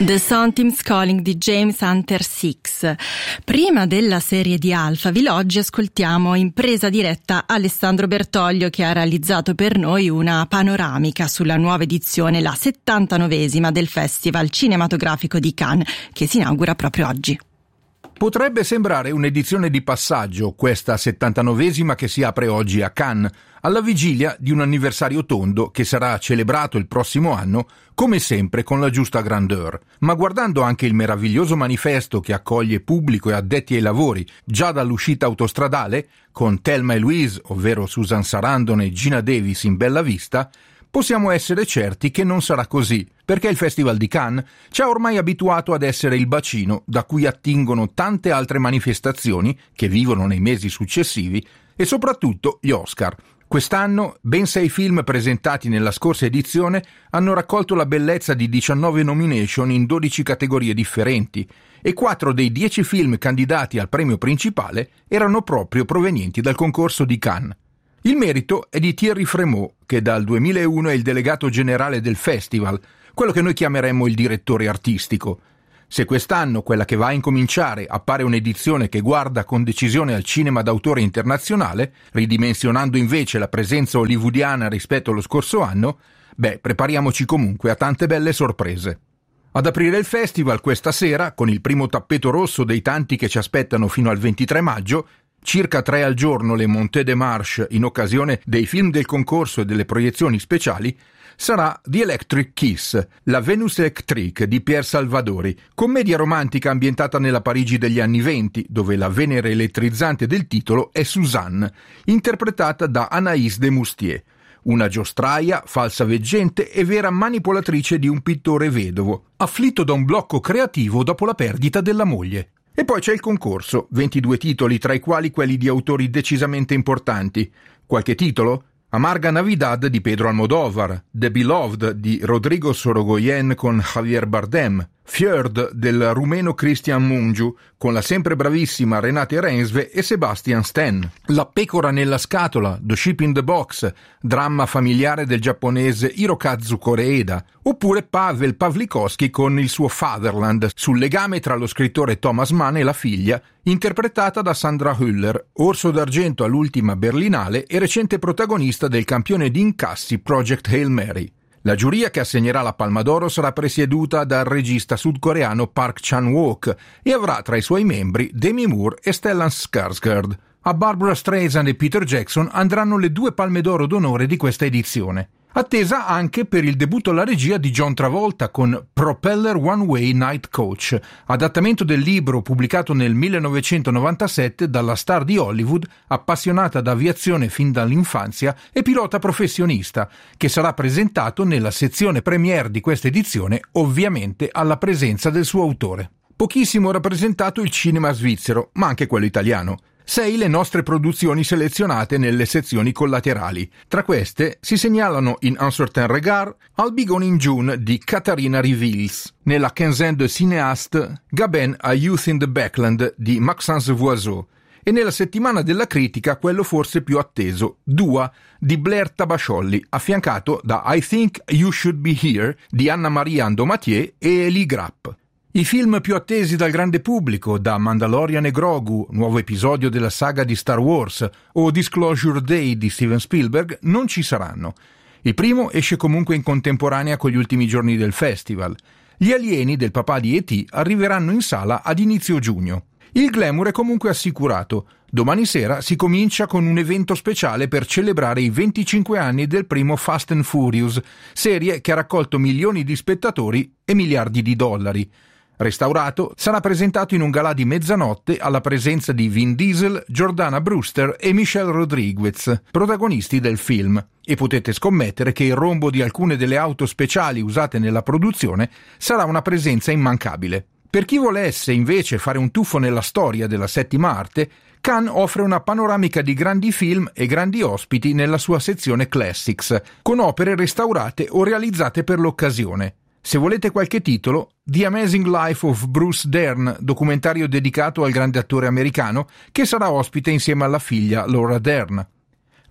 The Sun Team's Calling di James Hunter Six. Prima della serie di Alphaville, oggi ascoltiamo in presa diretta Alessandro Bertoglio, che ha realizzato per noi una panoramica sulla nuova edizione, la 79esima del Festival Cinematografico di Cannes, che si inaugura proprio oggi. Potrebbe sembrare un'edizione di passaggio, questa 79esima che si apre oggi a Cannes, alla vigilia di un anniversario tondo che sarà celebrato il prossimo anno, come sempre con la giusta grandeur. Ma guardando anche il meraviglioso manifesto che accoglie pubblico e addetti ai lavori già dall'uscita autostradale, con Thelma e Louise, ovvero Susan Sarandon e Gina Davis in bella vista, possiamo essere certi che non sarà così, perché il Festival di Cannes ci ha ormai abituato ad essere il bacino da cui attingono tante altre manifestazioni che vivono nei mesi successivi e soprattutto gli Oscar. Quest'anno ben 6 film presentati nella scorsa edizione hanno raccolto la bellezza di 19 nomination in 12 categorie differenti e 4 dei 10 film candidati al premio principale erano proprio provenienti dal concorso di Cannes. Il merito è di Thierry Frémaux, che dal 2001 è il delegato generale del festival, quello che noi chiameremmo il direttore artistico. Se quest'anno, quella che va a incominciare, appare un'edizione che guarda con decisione al cinema d'autore internazionale, ridimensionando invece la presenza hollywoodiana rispetto allo scorso anno, prepariamoci comunque a tante belle sorprese. Ad aprire il festival questa sera, con il primo tappeto rosso dei tanti che ci aspettano fino al 23 maggio, circa 3 al giorno le Montées de Marche in occasione dei film del concorso e delle proiezioni speciali, sarà The Electric Kiss, la Venus Electrique di Pierre Salvadori, commedia romantica ambientata nella Parigi degli anni '20, dove la Venere elettrizzante del titolo è Suzanne, interpretata da Anaïs de Moustier, una giostraia, falsa veggente e vera manipolatrice di un pittore vedovo, afflitto da un blocco creativo dopo la perdita della moglie. E poi c'è il concorso, 22 titoli, tra i quali quelli di autori decisamente importanti. Qualche titolo? Amarga Navidad di Pedro Almodóvar, The Beloved di Rodrigo Sorogoyen con Javier Bardem, Fjord del rumeno Cristian Mungiu con la sempre bravissima Renate Reinsve e Sebastian Stan, La pecora nella scatola, The Sheep in the Box, dramma familiare del giapponese Hirokazu Koreeda, oppure Pavel Pawlikowski con il suo Fatherland, sul legame tra lo scrittore Thomas Mann e la figlia, interpretata da Sandra Hüller, Orso d'Argento all'ultima Berlinale e recente protagonista del campione di incassi Project Hail Mary. La giuria che assegnerà la Palma d'Oro sarà presieduta dal regista sudcoreano Park Chan-wook e avrà tra i suoi membri Demi Moore e Stellan Skarsgård. A Barbara Streisand e Peter Jackson andranno le 2 Palme d'Oro d'onore di questa edizione. Attesa anche per il debutto alla regia di John Travolta con Propeller One Way Night Coach, adattamento del libro pubblicato nel 1997 dalla star di Hollywood, appassionata d'aviazione fin dall'infanzia e pilota professionista, che sarà presentato nella sezione premiere di questa edizione, ovviamente alla presenza del suo autore. Pochissimo rappresentato il cinema svizzero, ma anche quello italiano. 6 le nostre produzioni selezionate nelle sezioni collaterali. Tra queste si segnalano In Un certain regard, I'll Be Gone in June di Katharina Rivils, nella quinzaine de cinéaste Gabin a Youth in the Backland di Maxence Voiseau e nella settimana della critica quello forse più atteso, Dua di Blair Tabasciolli, affiancato da I Think You Should Be Here di Anna Maria Andomatier e Elie Grapp. I film più attesi dal grande pubblico, da Mandalorian e Grogu, nuovo episodio della saga di Star Wars, o Disclosure Day di Steven Spielberg, non ci saranno. Il primo esce comunque in contemporanea con gli ultimi giorni del festival. Gli alieni del papà di E.T. arriveranno in sala ad inizio giugno. Il glamour è comunque assicurato. Domani sera si comincia con un evento speciale per celebrare i 25 anni del primo Fast and Furious, serie che ha raccolto milioni di spettatori e miliardi di dollari. Restaurato, sarà presentato in un galà di mezzanotte alla presenza di Vin Diesel, Jordana Brewster e Michelle Rodriguez, protagonisti del film, e potete scommettere che il rombo di alcune delle auto speciali usate nella produzione sarà una presenza immancabile. Per chi volesse invece fare un tuffo nella storia della settima arte, Cannes offre una panoramica di grandi film e grandi ospiti nella sua sezione Classics, con opere restaurate o realizzate per l'occasione. Se volete qualche titolo, The Amazing Life of Bruce Dern, documentario dedicato al grande attore americano, che sarà ospite insieme alla figlia Laura Dern.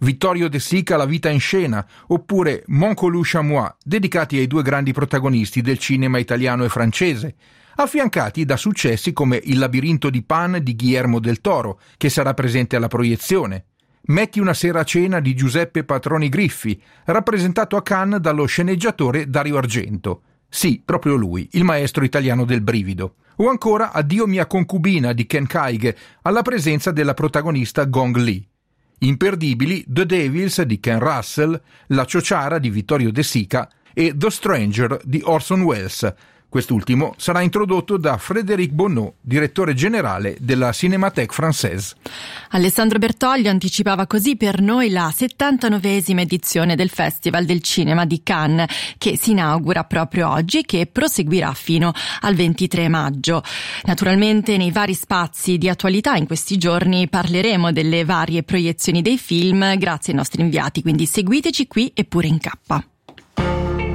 Vittorio De Sica, La vita in scena, oppure Mon Coluche à moi, dedicati ai due grandi protagonisti del cinema italiano e francese, affiancati da successi come Il labirinto di Pan di Guillermo del Toro, che sarà presente alla proiezione. Metti una sera a cena di Giuseppe Patroni Griffi, rappresentato a Cannes dallo sceneggiatore Dario Argento. Sì, proprio lui, il maestro italiano del brivido. O ancora Addio mia concubina di Ken Kaige, alla presenza della protagonista Gong Li. Imperdibili The Devils di Ken Russell, La ciociara di Vittorio De Sica e The Stranger di Orson Welles. Quest'ultimo sarà introdotto da Frédéric Bonneau, direttore generale della Cinémathèque Française. Alessandro Bertoglio anticipava così per noi la 79esima edizione del Festival del Cinema di Cannes, che si inaugura proprio oggi e che proseguirà fino al 23 maggio. Naturalmente nei vari spazi di attualità in questi giorni parleremo delle varie proiezioni dei film grazie ai nostri inviati, quindi seguiteci qui e pure in K.